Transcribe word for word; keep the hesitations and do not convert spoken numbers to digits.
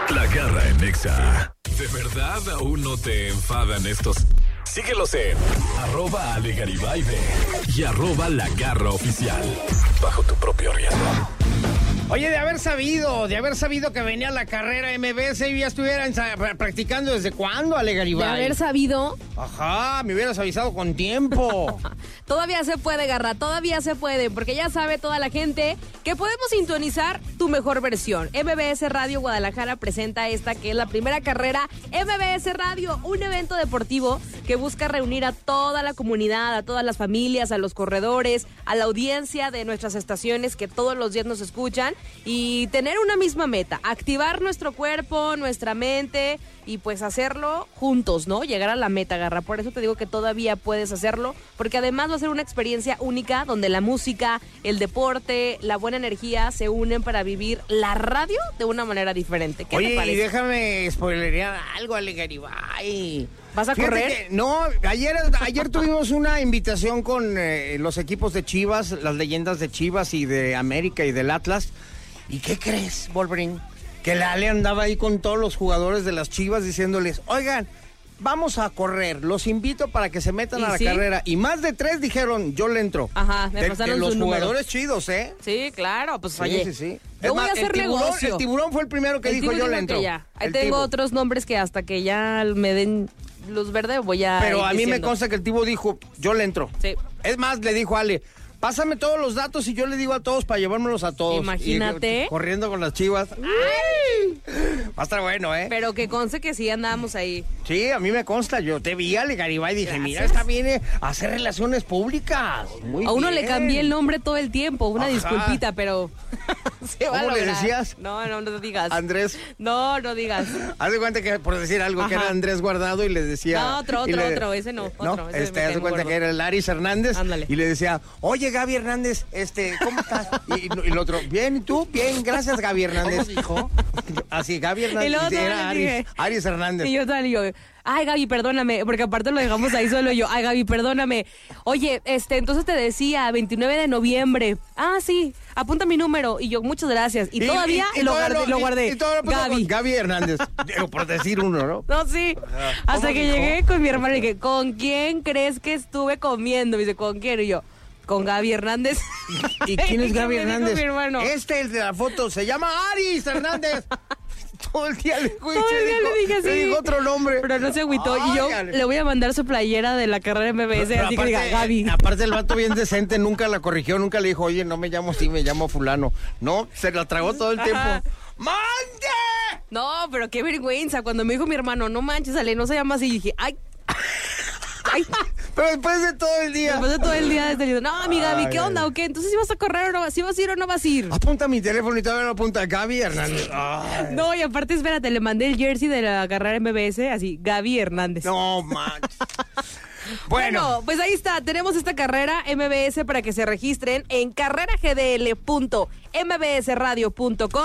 La Garra en Nexa. ¿De verdad aún no te enfadan estos? Síguelos en arroba Ale Garibay y arroba La Garra Oficial. Bajo tu propio riesgo. Oye, de haber sabido, de haber sabido que venía la carrera M B S y ya estuvieran practicando ¿desde cuándo, Ale Garibay? De haber sabido. Ajá, me hubieras avisado con tiempo. Todavía se puede, Garra, todavía se puede, porque ya sabe toda la gente que podemos sintonizar tu mejor versión. M B S Radio Guadalajara presenta esta que es la primera carrera M B S Radio, un evento deportivo que busca reunir a toda la comunidad, a todas las familias, a los corredores, a la audiencia de nuestras estaciones que todos los días nos escuchan y tener una misma meta, activar nuestro cuerpo, nuestra mente y pues hacerlo juntos, ¿no? Llegar a la meta, Garra. Por eso te digo que todavía puedes hacerlo, porque además va a ser una experiencia única donde la música, el deporte, la buena energía se unen para vivir la radio de una manera diferente. ¿Qué Oye, te parece? Y déjame spoilerear algo, Ale Garibay. ¿Vas a Fíjate correr? que, no, ayer, ayer tuvimos una invitación con eh, los equipos de Chivas, las leyendas de Chivas y de América y del Atlas. ¿Y qué crees, Wolverine? Que la Ale andaba ahí con todos los jugadores de las Chivas diciéndoles, oigan, vamos a correr, los invito para que se metan a la sí? carrera. Y más de tres dijeron, yo le entro. Ajá, me de, pasaron de los su número. jugadores chidos, ¿eh? Sí, claro, pues Sí, oye. sí, sí. Yo Es voy más, a hacer el tiburón, negocio. El tiburón fue el primero que El dijo, tiburón yo le dijo entro. que ya. Ahí El tengo tibu. otros nombres que hasta que ya me den luz verde voy a Pero ir a mí me diciendo. consta que el tipo dijo, yo le entro. Sí. Es más, le dijo a Ale, pásame todos los datos y yo le digo a todos para llevármelos a todos. Imagínate. Y, corriendo con las Chivas. ¡Ay! Va a estar bueno, ¿eh? Pero que conste que sí andábamos ahí. Sí, a mí me consta. Yo te vi, Ale Garibay, y dije, Gracias. mira, esta viene a hacer relaciones públicas. Muy A uno bien. le cambié el nombre todo el tiempo, una Ajá. disculpita, pero se va a ¿Cómo le lograr. decías? No, no, no digas. Andrés. No, no digas. Haz de cuenta que, por decir algo, que Ajá. era Andrés Guardado y le decía... No, otro, y otro, le- otro, ese no, otro, ese este, me haz de cae muy cuenta gordo. que era el Aris Hernández. Ándale. Y le decía, oye, Gaby Hernández, este, ¿cómo estás? Y, y el otro, bien, ¿y tú? Bien, gracias, Gaby Hernández. ¿Cómo dijo? Así, Gaby Hernández. Y luego era todavía le Aris, dije- Aris Hernández. Y yo tal, y yo, ay, Gaby, perdóname, porque aparte lo dejamos ahí solo yo, ay, Gaby, perdóname. Oye, este, entonces te decía, veintinueve de noviembre. Ah, sí, apunta mi número. Y yo, muchas gracias. Y, todavía y lo, todavía guardé, lo y- guardé. y todavía lo puso Gaby. con Gaby Hernández. Digo, por decir uno, ¿no? No, sí. Hasta que dijo? llegué con mi hermano y dije, ¿con quién crees que estuve comiendo? Me dice, ¿con quién? Y yo, con Gaby Hernández. ¿Y quién es ¿Qué Gaby me dijo Hernández? mi hermano? Este, el de la foto, se llama Aris Hernández. Todo el día le, Todo el día le dije así. le dijo otro nombre. Pero no se agüitó. Y yo Ándale. le voy a mandar su playera de la carrera M B S, Pero así que diga, Gaby. aparte el vato bien decente, nunca la corrigió, nunca le dijo, oye, no me llamo así, me llamo fulano. No, se la tragó todo el Ajá. tiempo. ¡Mande! No, pero qué vergüenza. Cuando me dijo mi hermano, no manches, Ale, no se llama así. Y dije, ay. Ay. Pero después de todo el día. Después de todo el día desde no, mi Gaby, ¿qué Ay, onda ay. o qué? Entonces, ¿sí vas a correr o no vas? ¿Sí vas a ir o no vas a ir? Apunta mi teléfono y todavía lo apunta Gaby Hernández. Ay. No, y aparte, espérate, le mandé el jersey de la carrera M B S, así, Gaby Hernández. No, manches. Bueno. Bueno, pues ahí está, tenemos esta carrera M B S para que se registren en carrera g d l punto m b s radio punto com